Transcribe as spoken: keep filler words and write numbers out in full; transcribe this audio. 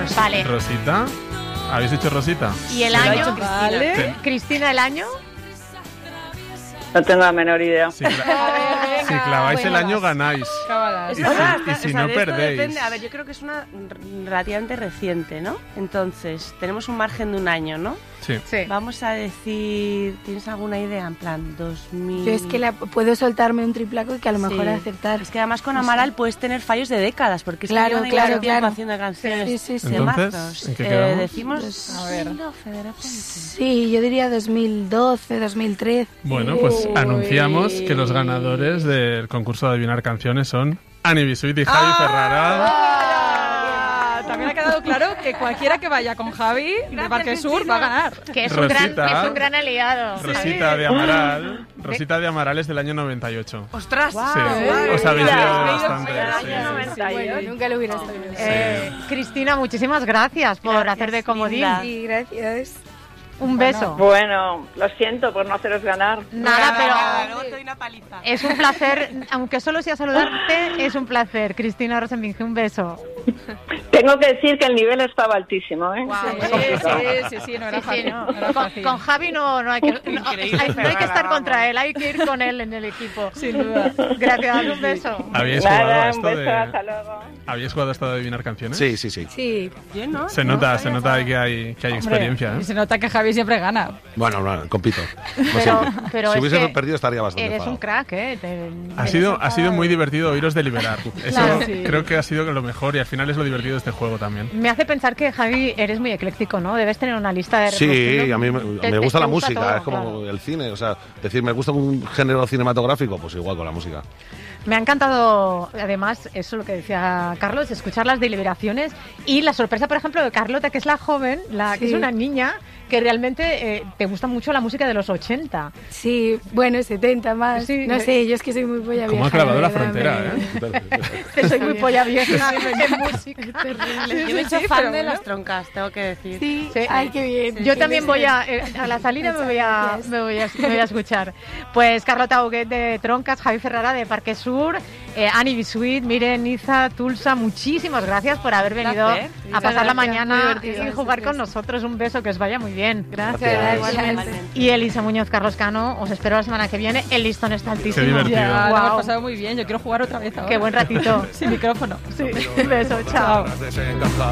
Rosita. Vale. Rosita. ¿Habéis hecho Rosita? ¿Y el Lo ha año? hecho Cristina. Vale. Cristina, ¿el año? No tengo la menor idea. Si, cla- si claváis Bueno, el año, vas. ganáis. Cábalas. Y Es si, verdad, y si o sea, no, de esto perdéis. depende. A ver, yo creo que es una r- relativamente reciente, ¿no? Entonces, tenemos un margen de un año, ¿no? Sí. Sí. Vamos a decir, ¿tienes alguna idea? En plan, dos mil... Yo es que la, puedo soltarme un triplaco y que a lo mejor Sí. acertar. Es que además con No sé. Amaral puedes tener fallos de décadas, porque es Claro, que llevan ahí claro, mucho tiempo claro. haciendo canciones Sí, sí, sí. de Entonces, mazos. ¿en qué Eh, quedamos? decimos Pues, a ver. doce de repente. Sí, yo diría dos mil doce, dos mil trece. Bueno, pues Uy. anunciamos que los ganadores del concurso de adivinar canciones son Ani Bisuit y Javi Ferrara. Ah, también ha quedado claro que cualquiera que vaya con Javi de Parque Sur va a ganar. Que es un, gran, Rosita. que es un gran aliado. Rosita de Amaral. Rosita de Amaral es del año noventa y ocho. ¡Ostras! Sí, os habéis Mira, liado me he ido bastante. fuera, sí, año sí. noventa y ocho. Bueno, nunca lo hubiera sabido. Eh, Cristina, muchísimas gracias por Gracias, hacer de comodín. linda. Sí, gracias. Un beso. Bueno, lo siento por no haceros ganar. Nada, pero Luego te doy una paliza. es un placer, aunque solo sea saludarte, es un placer. Cristina Rosenbinge, un beso. Tengo que decir que el nivel estaba altísimo, ¿eh? Sí, sí, sí, sí, no era Sí, sí, fácil. no. no era Con, fácil. con Javi no, no, hay que, no, Increíble, hay- no hay que estar Ferrara, contra vamos. él, hay que ir con él en el equipo. Sin duda. Gracias, un beso. ¿Habíais jugado a Nada, un esto beso, de, hasta luego. ¿habíais jugado a esto de adivinar canciones? Sí, sí, sí. Sí. Yo no. Se no nota, sabía se nota nada. que hay, que hay Hombre, experiencia. y ¿eh? se nota que Javi siempre gana. Bueno, no, compito. Como Pero, siempre. pero si es hubiese que perdido estaría bastante eres enfadado. un crack, ¿eh? Te- Ha eres sido, un ha sido crack. muy divertido oíros deliberar. Eso Claro. Sí. creo que ha sido lo mejor y al final es lo divertido de este juego también. Me hace pensar que, Javi, eres muy ecléctico, ¿no? Debes tener una lista de Sí, reproducciones. a mí me, Te- me te- gusta te la música, todo, es como claro. el cine, o sea, decir, me gusta un género cinematográfico, pues igual con la música. Me ha encantado, además, eso lo que decía Carlos, escuchar las deliberaciones y la sorpresa, por ejemplo, de Carlota, que es la joven, la que Sí. es una niña, que realmente eh, te gusta mucho la música de los ochenta. Sí, bueno, setenta más. Sí. No sé, yo es que soy muy polla ¿Cómo ha vieja, clavado la verdad, frontera, me- eh? Que soy muy polla vieja en música. Yo me he hecho sí, fan pero de bueno. las troncas, tengo que decir. Sí, Sí. ay, qué bien. Yo Qué también voy bien. a, eh, a la salida me voy a, Gracias. me voy a, me voy a escuchar. Pues Carlota Huguet de Troncas, Javi Ferrara de Parque Sur, eh, Ani Bisuit, Miren, Niza, Tulsa, muchísimas gracias por haber venido placer. a Muchas pasar la gracias, muy mañana divertido, y jugar gracias. con nosotros. Un beso, que os vaya muy bien. Gracias. Igualmente. Y Elisa Muñoz, Carlos Cano, os espero la semana que viene. El listón está altísimo. Qué divertido. Ya, lo Guau. hemos pasado muy bien. Yo quiero jugar otra vez ahora. Qué buen ratito. Sin micrófono. Sí, un beso, chao. Chao. Desencajar.